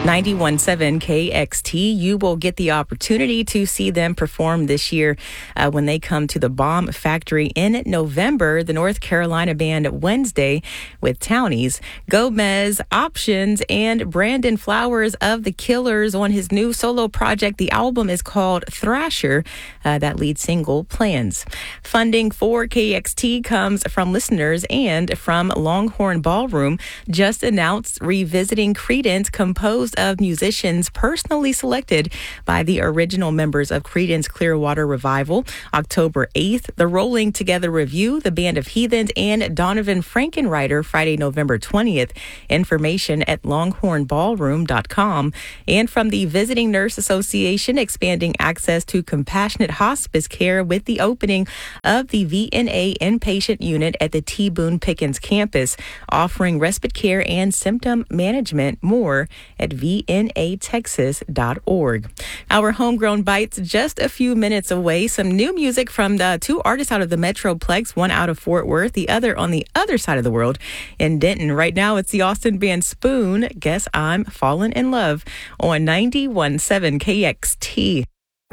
91.7 KXT. You will get the opportunity to see them perform this year when they come to the Bomb Factory in November. The North Carolina band Wednesday with Townies, Gomez, Options, and Brandon Flowers of The Killers on his new solo project. The album is called Thrasher. That lead single, Plans. Funding for KXT comes from listeners and from Longhorn Ballroom. Just announced revisiting Creedence, composed of musicians personally selected by the original members of Creedence Clearwater Revival. October 8th, the Rolling Together Review, the Band of Heathens, and Donovan Frankenreiter, Friday, November 20th. Information at longhornballroom.com. And from the Visiting Nurse Association, expanding access to compassionate hospice care with the opening of the VNA inpatient unit at the T. Boone Pickens campus, offering respite care and symptom management. More at vnatexas.org. Our Homegrown Bites just a few minutes away. Some new music from the two artists out of the Metroplex, one out of Fort Worth, the other on the other side of the world in Denton. Right now, it's the Austin band Spoon. Guess I'm Falling in Love on 91.7 KXT.